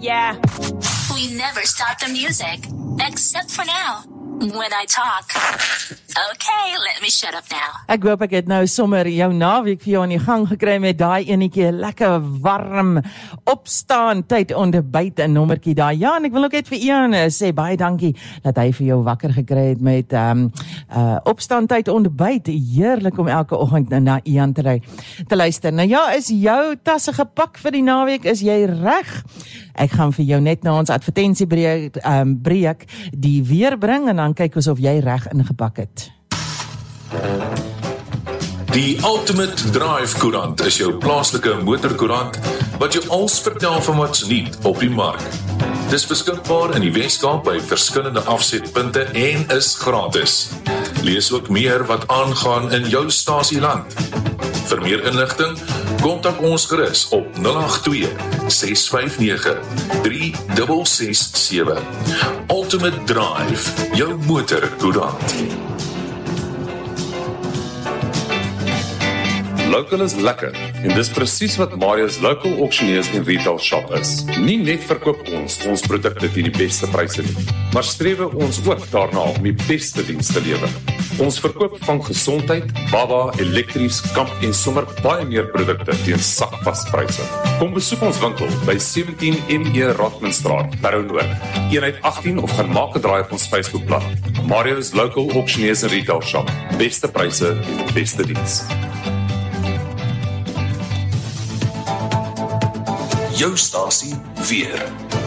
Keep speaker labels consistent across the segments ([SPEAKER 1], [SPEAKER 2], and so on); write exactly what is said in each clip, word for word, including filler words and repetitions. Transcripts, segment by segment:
[SPEAKER 1] yeah.
[SPEAKER 2] We never stop the music, except for now, when I talk. Okay, let me shut up now.
[SPEAKER 1] Ek hoop ek het nou sommer jou naweek vir jou aan die gang gekry met daai enetjie lekker warm opstaan tyd ontbyt 'n nommertjie daai. Ja, en ek wil ook net vir Ian sê baie dankie dat hy vir jou wakker gekry het met um, uh, opstaan tyd ontbyt. Heerlik om elke oggend na Ian te, ry, te luister. Nou ja, is jou tasse gepak vir die naweek? Is jy reg? Ek gaan vir jou net na ons advertentiebreek um, breek die weer bring en dan kyk ons of jy reg ingepak het.
[SPEAKER 3] Die Ultimate Drive Koerant is jou plaaslike motorkoerant wat jou alles vertel van wat's nuut op die mark. Dis beskikbaar in die Weskaap by verskillende afsetpunte en is gratis. Lees ook meer wat aangaan in jou stasieland. Vir meer inligting, kontak ons gerus op nul agt twee, ses vyf nege, drie ses ses sewe. Ultimate Drive, jou motorkoerant.
[SPEAKER 4] Local is lekker en dis presies wat Marius Local Auctioneers en Retail Shop is. Nie net verkoop ons ons produkte teen die beste pryse nie, maar streef ons ook daarna om die beste diens te lewer. Ons verkoop van gesondheid, baba, elektries, kamp en sommer baie meer produkte teen sakpaspryse. Kom besoek ons winkel by sewentien M E Rotmanstraat, Paronoord, eenheid agttien of gaan maak 'n draai op ons Facebookblad. Marius Local Auctioneers en Retail Shop. Beste pryse en beste diens.
[SPEAKER 3] Jou stasie weer.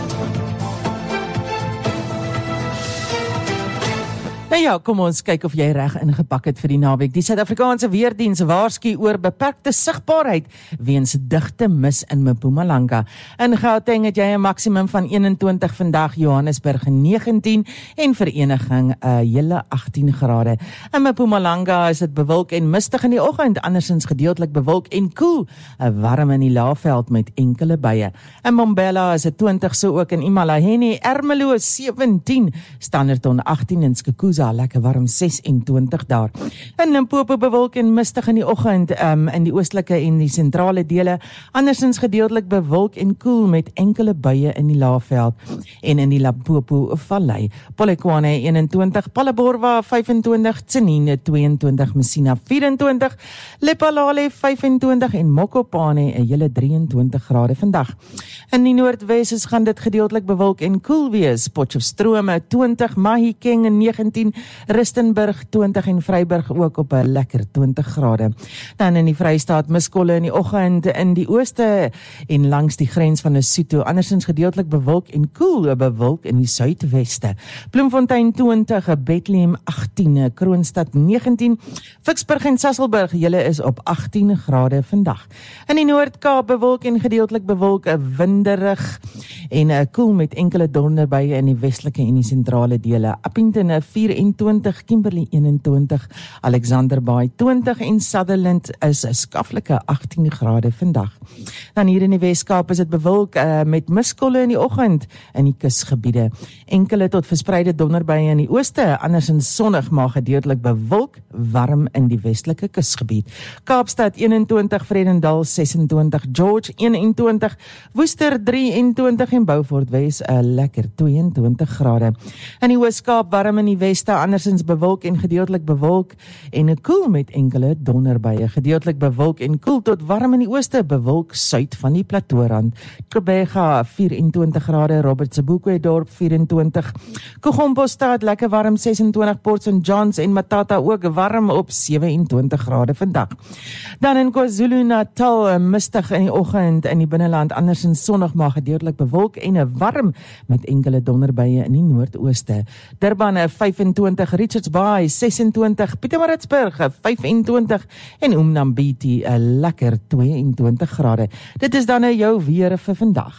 [SPEAKER 1] Nou ja, kom ons kyk of jy reg ingepak het vir die naweek. Die Suid-Afrikaanse Weerdiens waarsku oor beperkte sigbaarheid weens digte mis in Mpumalanga. In Gauteng het jy 'n maksimum van eenentwintig vandag, Johannesburg negentien en Vereniging 'n uh, hele agttien grade. In Mpumalanga is dit bewolk en mistig in die oggend, andersins gedeeltelik bewolk en koel, uh, warm in die Laagveld met enkele buie. In Mbombela is dit twintig, so ook in Imalaheni, Ermelo sewentien, Standerton agttien en Skukuza lekker warm sesentwintig daar. In Limpopo bewolk en mistig in die oggend um, in die oostelike en die sentrale dele, andersins gedeeltelik bewolk en koel met enkele buie in die Laagveld en in die Limpopo Vallei. Polokwane eenentwintig, Palaborwa vyfentwintig, Tsenine tweeëntwintig, Messina vyfentwintig, Lephalale vyfentwintig en Mokopane 'n hele drieëntwintig grade vandag. In die Noordwes is gaan dit gedeeltelik bewolk en koel wees. Potchefstroom twintig, Mahikeng negentien, Rustenburg twintig en Vryburg ook op 'n lekker twintig grade. Dan in die Vrystaat miskolle in die oggend in die ooste en langs die grens van Lesotho, andersins gedeeltelik bewolk en koel, bewolk in die suidweste. Bloemfontein twintig, Bethlehem agttien, Kroonstad negentien, Vicksburg en Sasolburg, julle is op agttien grade vandag. In die Noord-Kaap bewolk en gedeeltelik bewolk, winderig en koel met enkele donderbuie in die westelike en die sentrale dele. Appington vyfentwintig, Kimberley eenentwintig, Alexander Bay twintig en Sutherland is 'n skaflike agttien grade vandag. Dan hier in die Weskaap is dit bewolk uh, met miskolle in die oggend in die kusgebiede. Enkele tot verspreide donderbuie in die ooste, andersins sonnig maar gedeeltelik bewolk, warm in die westelike kusgebied. Kaapstad eenentwintig, Vredendal sesentwintig, George eenentwintig, Worcester drieëntwintig en Beaufort Wes 'n lekker tweeëntwintig grade. In die Ooskaap warm in die weste, andersins bewolk en gedeeltelik bewolk en 'n koel met enkele donderbuie. Gedeeltelik bewolk en koel tot warm in die ooste, bewolk suid van die Plateaurand. Kobega vyfentwintig grade, Robert Sebokwe dorp vyfentwintig, Kogompostad lekker warm sesentwintig, Port Saint Johns en Matata ook warm op sewentwintig grade vandag. Dan in KwaZulu-Natal mistig in die oggend in die binneland, andersins sonnig maar gedeeltelik bewolk en 'n warm met enkele donderbuie in die noordooste. Durban vyfentwintig, Richards Bay sesentwintig, Pietermaritzburg vyfentwintig en Umnambiti 'n lekker tweeëntwintig grade. Dit is dan nou jou weer vir vandag.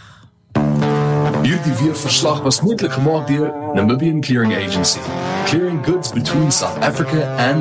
[SPEAKER 5] Hierdie weerverslag was moontlik gemaak deur Namibian Clearing Agency, clearing goods between South Africa and